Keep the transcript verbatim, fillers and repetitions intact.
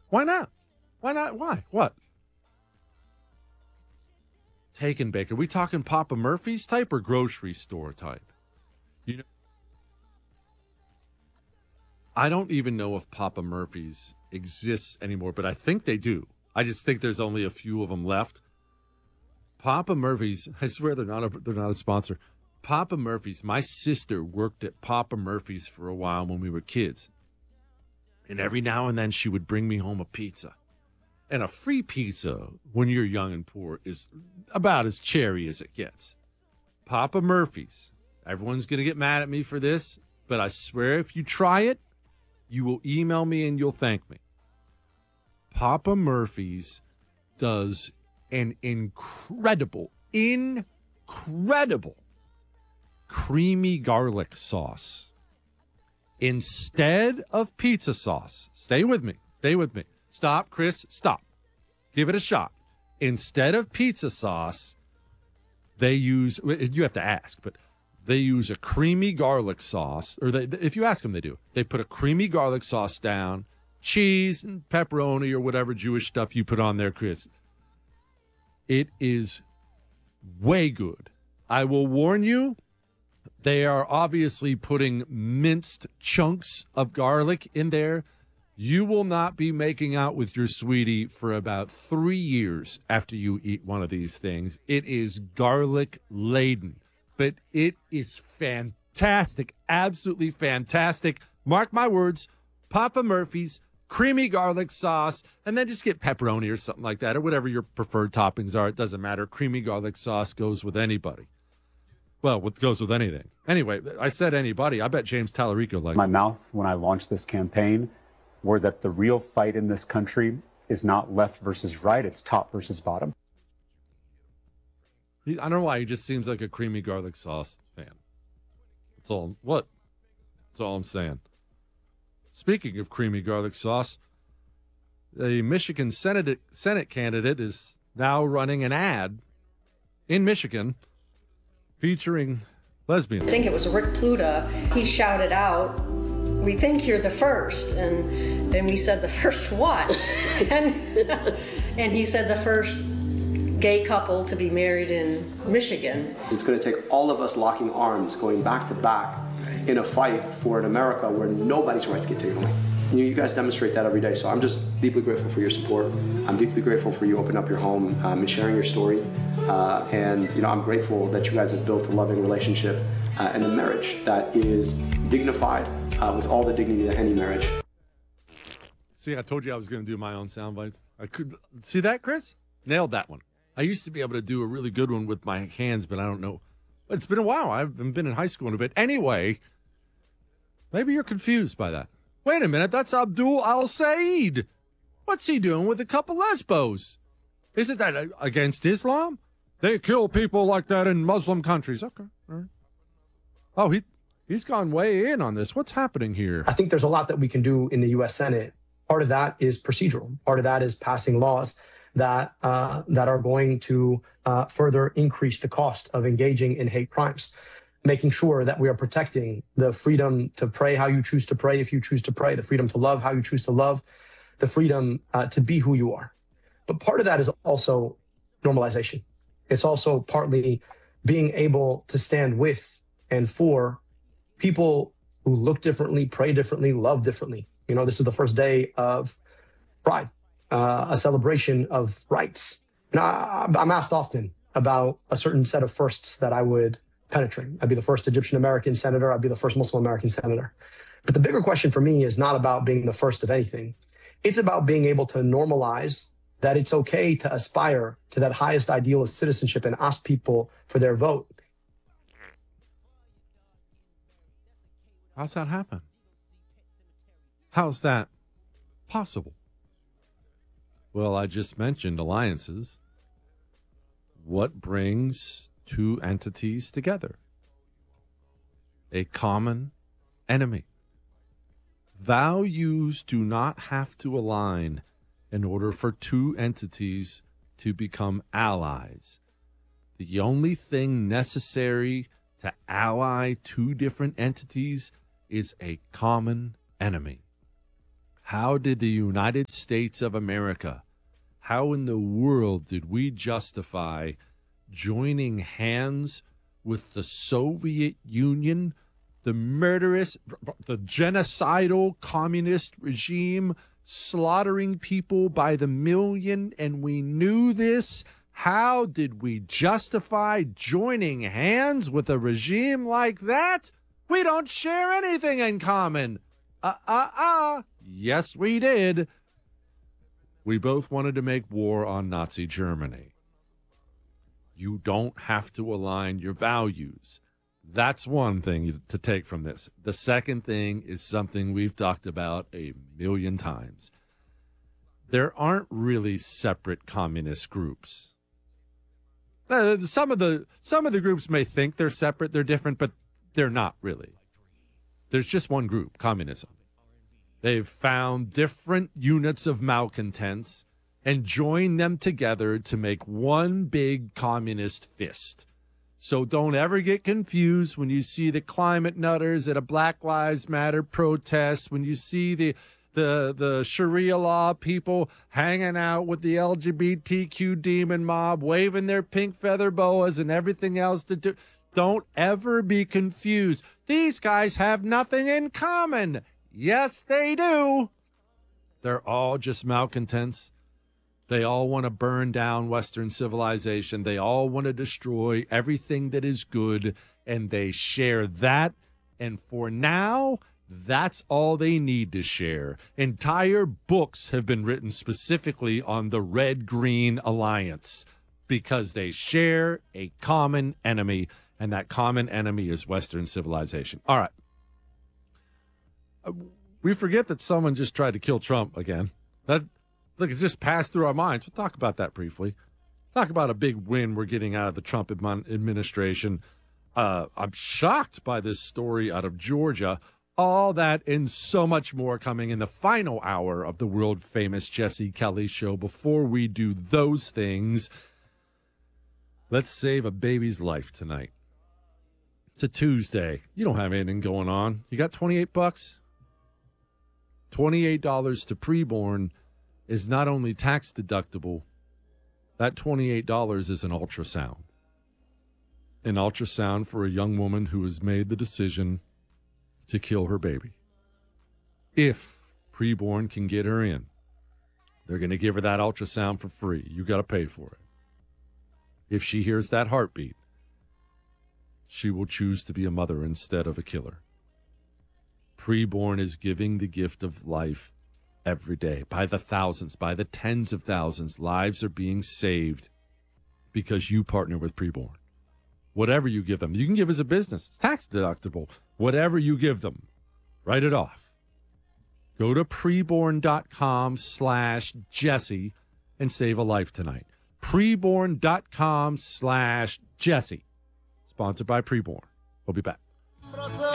Why not? Why not? Why? What? Taken Baker. We talking Papa Murphy's type or grocery store type? You know, I don't even know if Papa Murphy's exists anymore, but I think they do. I just think there's only a few of them left. Papa Murphy's, I swear they're not a, they're not a sponsor. Papa Murphy's, my sister worked at Papa Murphy's for a while when we were kids. And every now and then she would bring me home a pizza. And a free pizza when you're young and poor is about as cherry as it gets. Papa Murphy's. Everyone's going to get mad at me for this, but I swear if you try it, you will email me and you'll thank me. Papa Murphy's does an incredible, incredible creamy garlic sauce instead of pizza sauce. Stay with me. Stay with me. Stop, Chris. Stop. Give it a shot. Instead of pizza sauce, they use, you have to ask, but they use a creamy garlic sauce, or they, if you ask them, they do. They put a creamy garlic sauce down, cheese and pepperoni or whatever Jewish stuff you put on there, Chris. It is way good. I will warn you, they are obviously putting minced chunks of garlic in there. You will not be making out with your sweetie for about three years after you eat one of these things. It is garlic laden, but it is fantastic. Absolutely fantastic. Mark my words, Papa Murphy's creamy garlic sauce, and then just get pepperoni or something like that, or whatever your preferred toppings are. It doesn't matter. Creamy garlic sauce goes with anybody. Well, it goes with anything. Anyway, I said anybody. I bet James Tallarico likes my it. mouth when I launched this campaign were that the real fight in this country is not left versus right, it's top versus bottom. I don't know why he just seems like a creamy garlic sauce fan. That's all. What? That's all I'm saying. Speaking of creamy garlic sauce, the Michigan Senate Senate candidate is now running an ad in Michigan featuring lesbians. I think it was Rick Pluta. He shouted out, "We think you're the first," and and we said, "The first what?" and and he said, "The first gay couple to be married in Michigan." It's going to take all of us locking arms, going back to back in a fight for an America where nobody's rights get taken away. You, you guys demonstrate that every day, so I'm just deeply grateful for your support. I'm deeply grateful for you opening up your home um, and sharing your story. Uh, and you know, I'm grateful that you guys have built a loving relationship uh, and a marriage that is dignified uh, with all the dignity that any marriage. See, I told you I was going to do my own sound bites. I could see that, Chris? Nailed that one. I used to be able to do a really good one with my hands, but I don't know. It's been a while. I haven't been in high school in a bit. Anyway, maybe you're confused by that. Wait a minute, that's Abdul Al-Said. What's he doing with a couple lesbos? Isn't that against Islam? They kill people like that in Muslim countries. Okay. All right. Oh, he, he's gone way in on this. What's happening here? I think there's a lot that we can do in the U S Senate. Part of that is procedural. Part of that is passing laws that uh, that are going to uh, further increase the cost of engaging in hate crimes, making sure that we are protecting the freedom to pray how you choose to pray if you choose to pray, the freedom to love how you choose to love, the freedom uh, to be who you are. But part of that is also normalization. It's also partly being able to stand with and for people who look differently, pray differently, love differently. You know, this is the first day of Pride, uh, a celebration of rights. And I, I'm asked often about a certain set of firsts that I would penetrate. I'd be the first Egyptian American senator. I'd be the first Muslim American senator. But the bigger question for me is not about being the first of anything. It's about being able to normalize that it's okay to aspire to that highest ideal of citizenship and ask people for their vote. How's that happen? How's that possible? Well, I just mentioned alliances. What brings two entities together? A common enemy. Values do not have to align in order for two entities to become allies. The only thing necessary to ally two different entities is a common enemy. How did the United States of America, how in the world did we justify joining hands with the Soviet Union, the murderous, the genocidal communist regime, slaughtering people by the million, and we knew this? How did we justify joining hands with a regime like that? We don't share anything in common. Uh, uh, uh. Yes, we did. We both wanted to make war on Nazi Germany. You don't have to align your values. That's one thing to take from this. The second thing is something we've talked about a million times. There aren't really separate communist groups. Uh, some of the some of the groups may think they're separate, they're different, but they're not really. There's just one group, communism. They've found different units of malcontents and joined them together to make one big communist fist. So don't ever get confused when you see the climate nutters at a Black Lives Matter protest, when you see the the the Sharia law people hanging out with the L G B T Q demon mob, waving their pink feather boas and everything else to do. Don't ever be confused. These guys have nothing in common. Yes, they do. They're all just malcontents. They all want to burn down Western civilization. They all want to destroy everything that is good, and they share that. And for now, that's all they need to share. Entire books have been written specifically on the Red-Green Alliance because they share a common enemy, and that common enemy is Western civilization. All right. We forget that someone just tried to kill Trump again. That, look, it just passed through our minds. We'll talk about that briefly. Talk about a big win we're getting out of the Trump administration. Uh, I'm shocked by this story out of Georgia. All that and so much more coming in the final hour of the world-famous Jesse Kelly Show. Before we do those things, let's save a baby's life tonight. It's a Tuesday. You don't have anything going on. You got twenty-eight bucks? twenty-eight dollars to preborn is not only tax deductible, that twenty-eight dollars is an ultrasound. An ultrasound for a young woman who has made the decision to kill her baby. If preborn can get her in, they're going to give her that ultrasound for free. You got to pay for it. If she hears that heartbeat, she will choose to be a mother instead of a killer. Preborn is giving the gift of life every day. By the thousands, by the tens of thousands, lives are being saved because you partner with Preborn. Whatever you give them, you can give as a business. It's tax deductible. Whatever you give them, write it off. Go to preborn.com slash Jesse and save a life tonight. Preborn.com slash Jesse. Sponsored by Preborn. We'll be back.